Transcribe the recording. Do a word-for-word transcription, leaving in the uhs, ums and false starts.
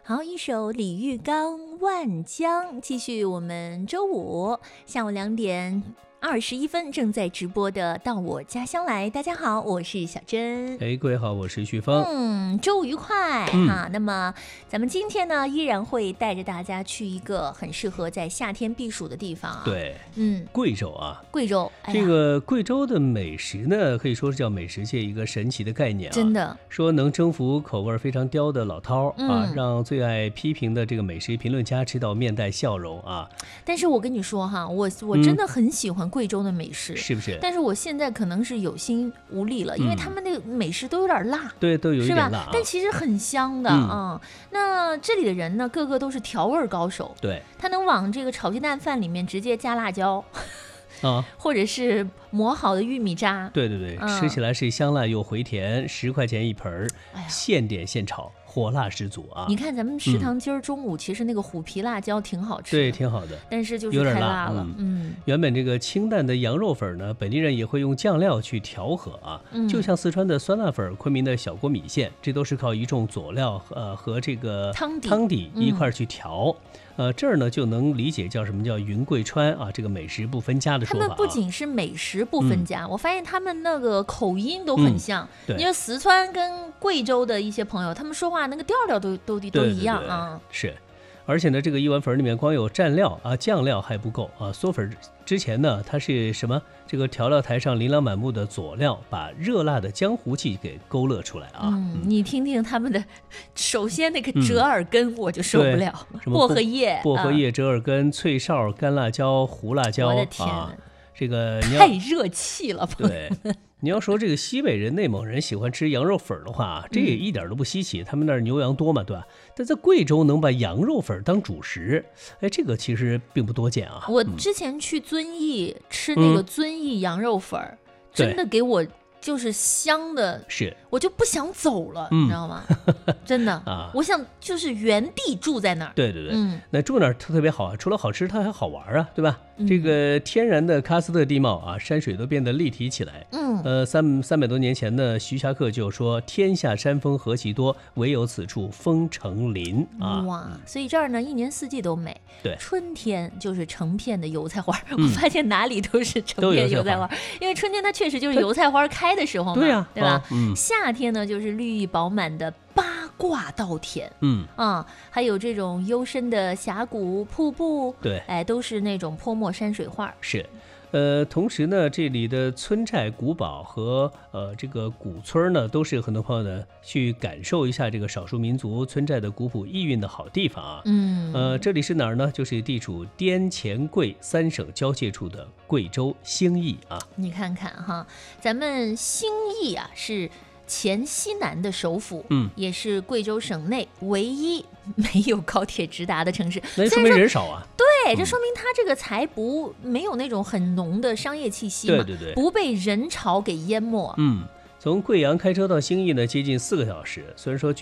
好，一首李玉刚《万江》，继续我们周五下午两点二十一分正在直播的《到我家乡来》。大家好，我是小珍。 哎，各位好，我是旭峰。 嗯，周五愉快、嗯、啊！那么咱们今天呢，依然会带着大家去一个很适合在夏天避暑的地方啊。 对， 嗯， 贵州啊， 贵州、哎、 这个贵州的美食呢，可以说是叫美食界一个神奇的概念啊。 真的，说能征服口味非常刁的老饕、嗯、啊，让最爱批评的这个美食评论家吃到面带笑容啊。 但是我跟你说哈，我我真的很喜欢贵州的美食、嗯， 是不是？ 但是我现在可能是有心无力了，因为他们那个美食都有点辣， 嗯、对，都有一点辣、啊， 但其实很香的啊、嗯嗯。那这里的人呢，个个都是调味高手， 对， 他能往这个炒鸡蛋饭里面直接加辣椒。 啊， 或者是磨好的玉米渣， 对对对、嗯，吃起来是香辣又回甜，十块钱一盆、哎，现点现炒，火辣十足啊！ 你看咱们食堂今儿中午、嗯、其实那个虎皮辣椒挺好吃的， 对，挺好的， 但是就是太辣了。 嗯，嗯原本这个清淡的羊肉粉呢，本地人也会用酱料去调和啊、嗯，就像四川的酸辣粉、昆明的小锅米线，这都是靠一众佐料呃和这个汤底汤底一块去调。嗯呃，这儿呢就能理解叫什么叫云贵川啊，这个美食不分家的说法、啊。 他们不仅是美食不分家、嗯，我发现他们那个口音都很像。嗯、对，因为四川跟贵州的一些朋友，他们说话那个调调都都都一样啊。 是，而且呢，这个一碗粉里面光有蘸料啊，酱料还不够啊。嗦粉之前呢，它是什么？这个调料台上琳琅满目的佐料，把热辣的江湖气给勾勒出来啊。 嗯，你听听他们的，首先那个折耳根我就受不了，嗯、薄荷叶、 薄荷叶、折耳根、脆哨、干辣椒、胡辣椒， 我的天啊，这个你要太热气了， 对。你要说这个西北人、内蒙人喜欢吃羊肉粉的话，这也一点都不稀奇，嗯、他们那儿牛羊多嘛，对吧？但在贵州能把羊肉粉当主食，哎，这个其实并不多见啊。 我之前去遵义、嗯、吃那个遵义羊肉粉、嗯，真的给我就是香的， 是我就不想走了，嗯、你知道吗？真的啊，我想就是原地住在那儿。 对对对， 嗯， 那住那儿特特别好啊，除了好吃，它还好玩啊，对吧？嗯、这个天然的喀斯特地貌啊，山水都变得立体起来。 嗯， 呃，三三百多年前呢，徐霞客就说：“天下山峰何其多，唯有此处风成林啊！” 哇，所以这儿呢，一年四季都美。 对， 春天就是成片的油菜花，嗯、我发现哪里都是成片油菜花，因为春天它确实就是油菜花开的时候嘛， 对呀、啊， 对吧？ 啊嗯、 夏天呢，就是绿意饱满的八卦稻田， 嗯啊，还有这种幽深的峡谷、瀑布， 对， 哎，都是那种泼墨山水画。 是，呃，同时呢，这里的村寨、古堡和呃这个古村呢，都是很多朋友呢去感受一下这个少数民族村寨的古朴意蕴的好地方啊。 嗯， 呃，这里是哪儿呢？就是地处滇黔贵三省交界处的贵州兴义啊。 你看看哈，咱们兴义啊是黔西南的首府， 嗯， 也是贵州省内唯一没有高铁直达的城市。 那说明人少啊。 对，这说明它这个才不没有那种很浓的商业气息嘛， 对对对， 不被人潮给淹没。 嗯，从贵阳开车到兴义呢，接近四个小时。虽然说